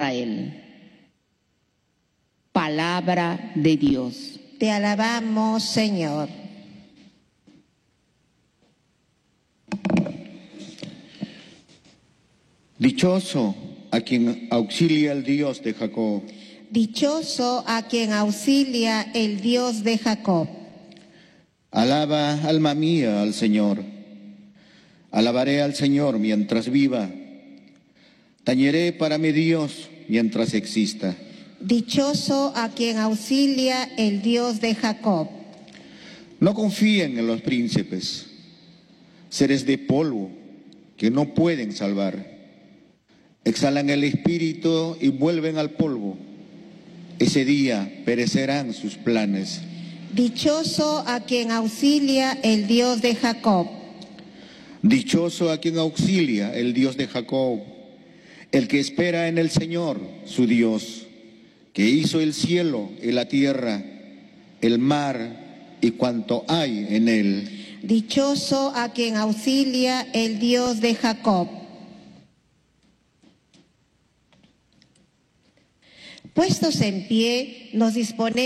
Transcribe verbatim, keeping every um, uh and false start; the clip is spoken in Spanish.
Israel. Palabra de Dios. Te alabamos, Señor. Dichoso a quien auxilia el Dios de Jacob. Dichoso a quien auxilia el Dios de Jacob. Alaba, alma mía, al Señor. Alabaré al Señor mientras viva. Tañeré para mi Dios mientras exista. Dichoso a quien auxilia el Dios de Jacob. No confíen en los príncipes, seres de polvo que no pueden salvar. Exhalan el espíritu y vuelven al polvo. Ese día perecerán sus planes. Dichoso a quien auxilia el Dios de Jacob. Dichoso a quien auxilia el Dios de Jacob, el que espera en el Señor, su Dios, que hizo el cielo y la tierra, el mar y cuanto hay en él. Dichoso a quien auxilia el Dios de Jacob. Puestos en pie, nos disponemos